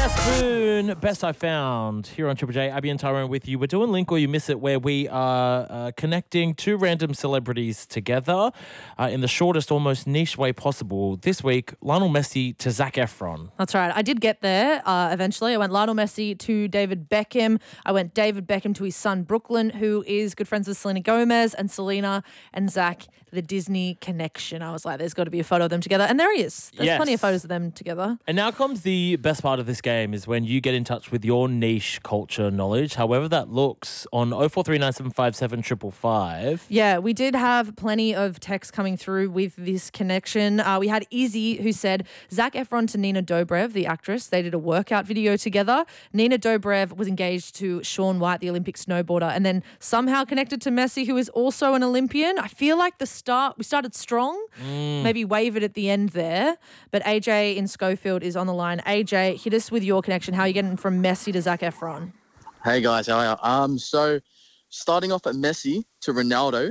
Spoon, Best I Found, here on Triple J. Abby and Tyrone with you. We're doing Link or You Miss It, where we are connecting two random celebrities together in the shortest, almost niche way possible. This week, Lionel Messi to Zac Efron. That's right. I did get there eventually. I went Lionel Messi to David Beckham. I went David Beckham to his son Brooklyn, who is good friends with Selena Gomez, and Selena and Zac, the Disney connection. I was like, there's got to be a photo of them together. And there he is. There's plenty of photos of them together. And now comes the best part of this game is when you get in touch with your niche culture knowledge, however that looks, on 0439757555. Yeah, we did have plenty of texts coming through with this connection. We had Izzy who said Zac Efron to Nina Dobrev, the actress. They did a workout video together. Nina Dobrev was engaged to Shaun White, the Olympic snowboarder, and then somehow connected to Messi, who is also an Olympian. I feel like we started strong, maybe wavered at the end there. But AJ in Schofield is on the line. AJ, hit us with your connection. How are you getting from Messi to Zac Efron? Hey guys, how are you? So starting off at Messi to Ronaldo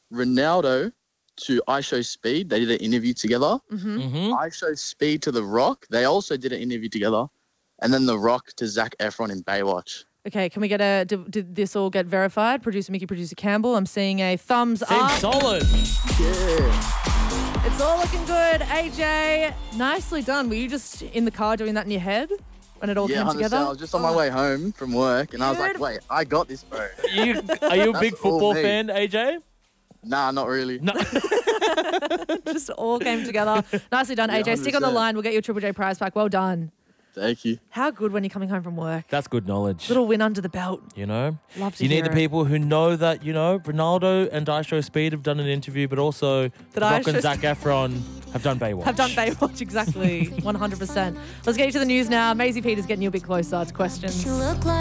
to I Show Speed. They did an interview together. I Show Speed to The Rock. They also did an interview together. And then The Rock to Zac Efron in Baywatch. Okay, can we get did this all get verified? Producer Mickey, producer Campbell, I'm seeing a thumbs Seems up. solid. Yeah. It's all looking good. AJ, nicely done. Were you just in the car doing that in your head when it all Yeah, came 100%. together? I was just on my way home from work and I was like, wait, I got this, bro. Are you a big That's all football me. fan, AJ? Nah, not really. No. Just all came together. Nicely done, Yeah, AJ. Stick on the 100%. line. We'll get you a Triple J prize pack. Well done. Thank you. How good when you're coming home from work. That's good knowledge. Little win under the belt. You know? Love to You hear need the it. people who know that, Ronaldo and I Show Speed have done an interview, but also That Rock I and Show Zac Efron have done Baywatch. Have done Baywatch, exactly. 100%. Let's get you to the news now. Maisie Peters getting you a bit closer to questions.